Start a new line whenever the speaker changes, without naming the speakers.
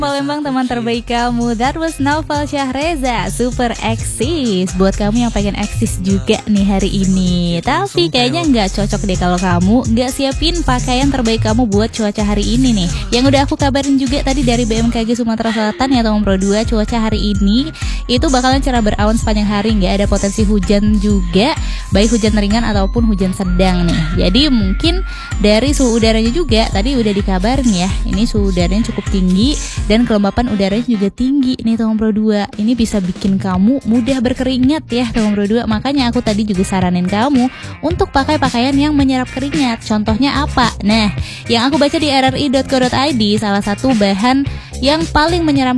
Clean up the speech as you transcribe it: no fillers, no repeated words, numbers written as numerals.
Palembang teman terbaik kamu. That was Naufal Syahreza, super eksis. Buat kamu yang pengen eksis juga nih hari ini, tapi kayaknya nggak cocok deh kalau kamu nggak siapin pakaian terbaik kamu buat cuaca hari ini nih. Yang udah aku kabarin juga tadi dari BMKG Sumatera Selatan ya, Tomang Pro 2, cuaca hari ini itu bakalan cerah berawan sepanjang hari, nggak ada potensi hujan juga, baik hujan ringan ataupun hujan sedang nih. Jadi mungkin dari suhu udaranya juga tadi udah dikabarin ya, ini suhu udaranya cukup tinggi dan kelembapan udaranya juga tinggi nih Tomang Pro 2. Ini bisa bikin kamu mudah berkeringat ya Tomang Pro 2. Makanya aku tadi juga saranin kamu untuk pakai pakaian yang menyerap keringat. Contohnya apa? Nah, yang aku baca di rri.co.id, salah satu bahan yang paling menyerap